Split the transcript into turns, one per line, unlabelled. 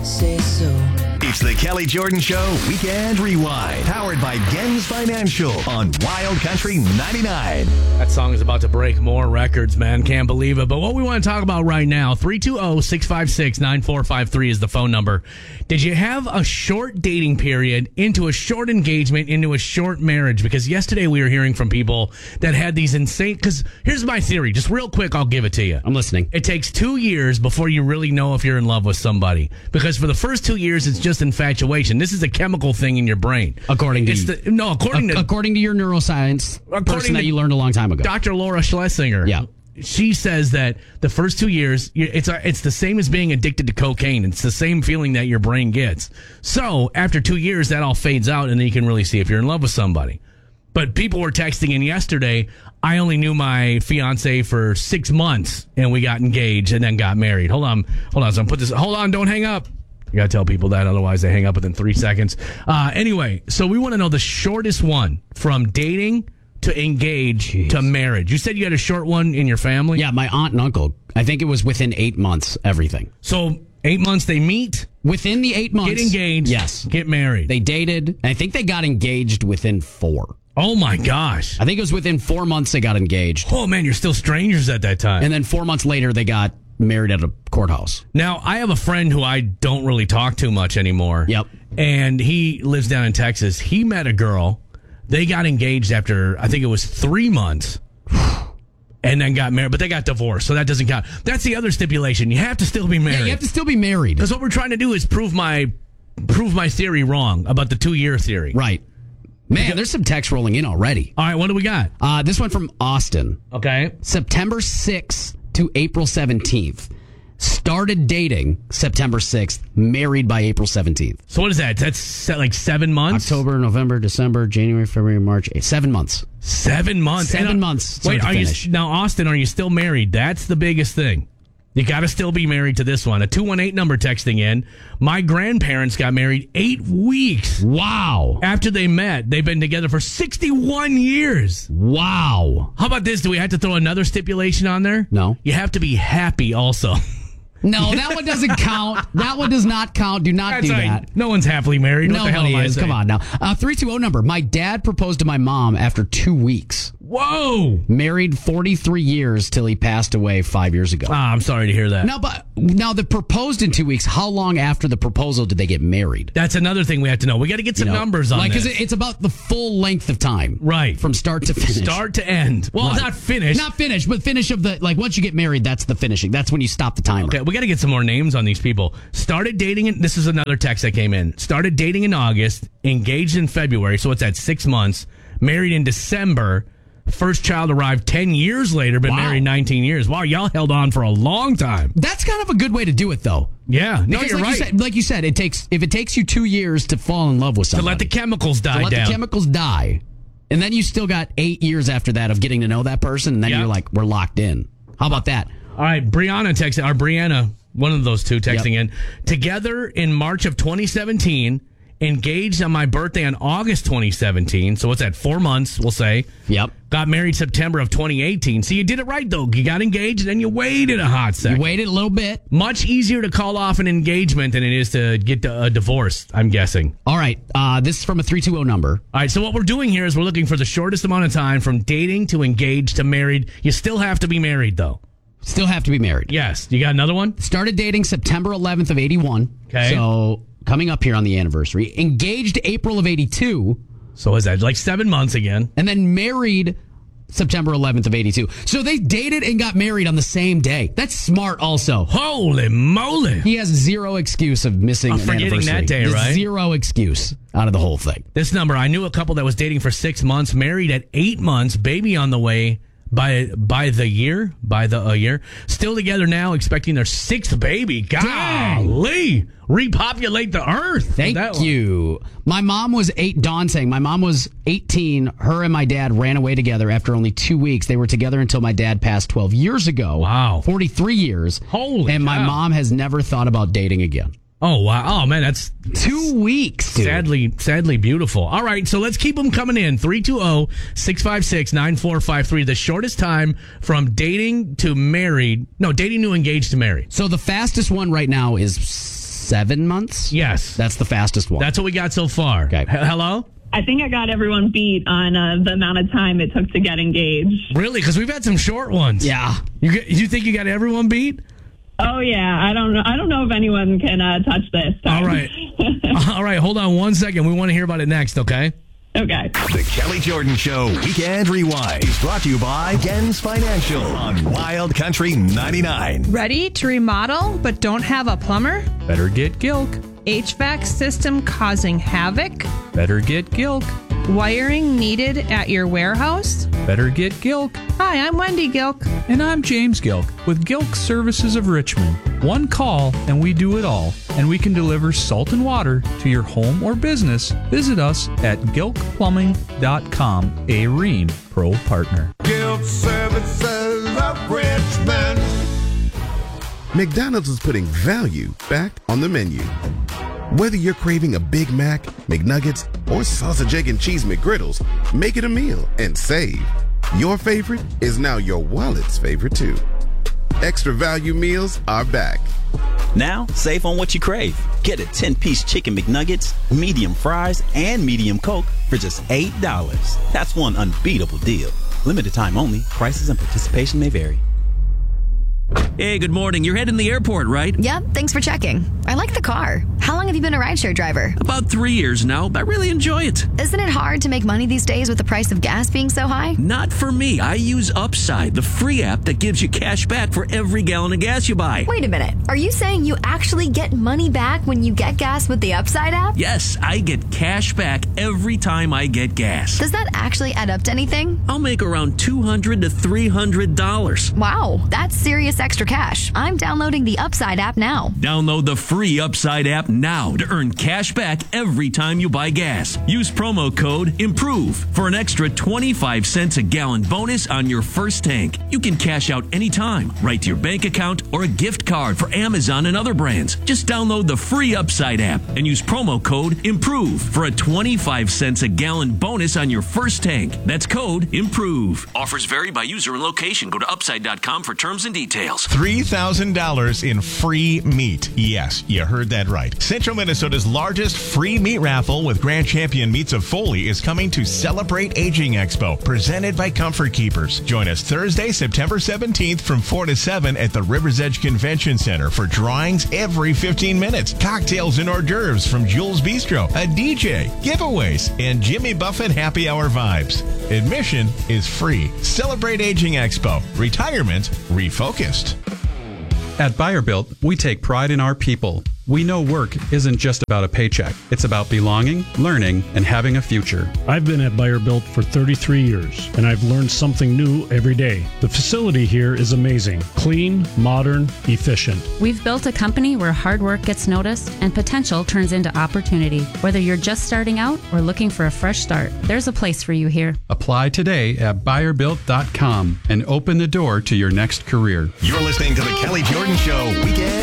say so.
It's the Kelly Jordan Show Weekend Rewind, powered by Gens Financial on Wild Country 99.
That song is about to break more records, man. Can't believe it. But what we want to talk about right now, 320-656-9453 is the phone number. Did you have a short dating period into a short engagement into a short marriage? Because yesterday we were hearing from people that had these insane... Because here's my theory. Just real quick, I'll give it to you.
I'm listening.
It takes 2 years before you really know if you're in love with somebody. Because for the first 2 years, it's just infatuation. This is a chemical thing in your brain.
According to your neuroscience person that you learned a long time ago.
Dr. Laura Schlesinger.
Yeah.
She says that the first 2 years, it's the same as being addicted to cocaine. It's the same feeling that your brain gets. So after 2 years, that all fades out, and then you can really see if you're in love with somebody. But people were texting in yesterday, I only knew my fiance for 6 months, and we got engaged and then got married. Hold on. So hold on, don't hang up. You got to tell people that, otherwise they hang up within 3 seconds. Anyway, so we want to know the shortest one from dating to engage to marriage. You said you had a short one in your family?
Yeah, my aunt and uncle. I think it was within 8 months, everything.
So 8 months they meet?
Within the 8 months.
Get engaged.
Yes.
Get married.
They dated. And I think they got engaged within 4.
Oh, my gosh.
I think it was within 4 months they got engaged.
Oh, man, you're still strangers at that time.
And then 4 months later, they got married at a courthouse.
Now, I have a friend who I don't really talk to much anymore.
Yep.
And he lives down in Texas. He met a girl. They got engaged after, I think it was 3 months. And then got married. But they got divorced, so that doesn't count. That's the other stipulation. You have to still be married.
Yeah, you have to still be married.
Because what we're trying to do is prove my theory wrong about the 2-year theory.
Right. Man, there's some text rolling in already.
All right, what do we got?
This one from Austin.
Okay.
September 6th to April 17th. Started dating September 6th, married by April 17th.
So what is that? That's like 7 months?
October, November, December, January, February, March. 7 months.
7 months?
7 months.
Wait, now, Austin, are you still married? That's the biggest thing. You got to still be married to this one. A 218 number texting in. My grandparents got married 8 weeks.
Wow.
After they met. They've been together for 61 years.
Wow.
How about this? Do we have to throw another stipulation on there?
No.
You have to be happy also.
No, that one doesn't count. That one does not count. Do not do that.
No one's happily married. What the hell
Nobody
am I
is.
saying?
Come on now. 320 number. My dad proposed to my mom after 2 weeks.
Whoa.
Married 43 years till he passed away 5 years ago.
I'm sorry to hear that.
Now they proposed in 2 weeks. How long after the proposal did they get married?
That's another thing we have to know. We got to get some numbers on this.
Because it's about the full length of time.
Right.
From start to finish.
Start to end. Well,
Right.
not finish.
Not finish, but finish of the, once you get married, that's the finishing. That's when you stop the timer.
Okay, we got to get some more names on these people. Started dating this is another text that came in. Started dating in August, engaged in February, so it's at 6 months, married in December. First child arrived 10 years later, been married 19 years. Wow, y'all held on for a long time.
That's kind of a good way to do it, though.
Yeah, no,
Because
you're right.
Like you said, if it takes you 2 years to fall in love with somebody.
To let the chemicals die down.
To let the chemicals die. And then you still got 8 years after that of getting to know that person, and then you're like, we're locked in. How about that?
All right, Brianna, one of those two texting in. Together in March of 2017, engaged on my birthday on August 2017. So what's that, 4 months, we'll say.
Yep.
Got married September of 2018. So you did it right, though. You got engaged, and then you waited a hot second.
You waited a little bit.
Much easier to call off an engagement than it is to get a divorce, I'm guessing.
All right. This is from a 320 number.
All right, so what we're doing here is we're looking for the shortest amount of time from dating to engaged to married. You still have to be married, though.
Still have to be married.
Yes. You got another one?
Started dating September 11th of 81.
Okay.
So coming up here on the anniversary. Engaged April of 82.
So is that like 7 months again?
And then married September 11th of 82. So they dated and got married on the same day. That's smart also.
Holy moly.
He has zero excuse of missing an
forgetting
anniversary.
that day, right?
Zero excuse out of the whole thing.
This number, I knew a couple that was dating for 6 months, married at 8 months, baby on the way by a year. Still together now, expecting their 6th baby. Golly. Repopulate the earth.
Thank you. My mom was Dawn saying, my mom was 18. Her and my dad ran away together after only 2 weeks. They were together until my dad passed 12 years ago.
Wow.
43 years.
Holy
And my
cow.
mom has never thought about dating again.
Oh, wow. Oh, man, that's
2 weeks, dude.
Sadly beautiful. All right, so let's keep them coming in. 320-656-9453. The shortest time from dating to engaged to married.
So the fastest one right now is 7 months?
Yes.
That's the fastest one.
That's what we got so far.
Okay.
Hello?
I think I got everyone beat on the amount of time it took to get engaged.
Really? Because we've had some short ones.
Yeah.
You think you got everyone beat?
Oh yeah, I don't know if anyone can touch this.
All right. All right, hold on 1 second. We want to hear about it next, okay?
Okay.
The Kelly Jordan Show Weekend Rewind is brought to you by Gens Financial on Wild Country 99.
Ready to remodel but don't have a plumber?
Better get Gilk.
HVAC system causing havoc?
Better get Gilk.
Wiring needed at your warehouse?
Better get Gilk.
Hi, I'm Wendy Gilk.
And I'm James Gilk with Gilk Services of Richmond. One call and we do it all. And we can deliver salt and water to your home or business. Visit us at gilkplumbing.com, a Rheem Pro partner.
Gilk Services of Richmond. McDonald's is putting value back on the menu. Whether you're craving a Big Mac, McNuggets, or sausage, egg, and cheese McGriddles, make it a meal and save. Your favorite is now your wallet's favorite too. Extra value meals are back.
Now, save on what you crave. Get a 10-piece chicken McNuggets, medium fries, and medium Coke for just $8. That's one unbeatable deal. Limited time only. Prices and participation may vary.
Hey, good morning. You're heading to the airport, right?
Yep, thanks for checking. I like the car. How long have you been a rideshare driver?
About 3 years now. I really enjoy it.
Isn't it hard to make money these days with the price of gas being so high?
Not for me. I use Upside, the free app that gives you cash back for every gallon of gas you buy.
Wait a minute. Are you saying you actually get money back when you get gas with the Upside app?
Yes, I get cash back every time I get gas.
Does that actually add up to anything?
I'll make around $200 to $300.
Wow, that's serious extra cash. I'm downloading the Upside app now.
Download the free Upside app now to earn cash back every time you buy gas. Use promo code IMPROVE for an extra 25 cents a gallon bonus on your first tank. You can cash out anytime, right to your bank account or a gift card for Amazon and other brands. Just download the free Upside app and use promo code IMPROVE for a 25 cents a gallon bonus on your first tank. That's code IMPROVE. Offers vary by user and location. Go to upside.com for terms and details.
$3,000 in free meat. Yes, you heard that right. Central Minnesota's largest free meat raffle with Grand Champion Meats of Foley is coming to Celebrate Aging Expo, presented by Comfort Keepers. Join us Thursday, September 17th from 4 to 7 at the River's Edge Convention Center for drawings every 15 minutes, cocktails and hors d'oeuvres from Jules Bistro, a DJ, giveaways, and Jimmy Buffett happy hour vibes. Admission is free. Celebrate Aging Expo. Retirement refocused.
At Buyer Built, we take pride in our people. We know work isn't just about a paycheck. It's about belonging, learning, and having a future.
I've been at Buyer Built for 33 years, and I've learned something new every day. The facility here is amazing. Clean, modern, efficient.
We've built a company where hard work gets noticed and potential turns into opportunity. Whether you're just starting out or looking for a fresh start, there's a place for you here.
Apply today at buyerbuilt.com and open the door to your next career.
You're listening to the Kelly Jordan Show Weekend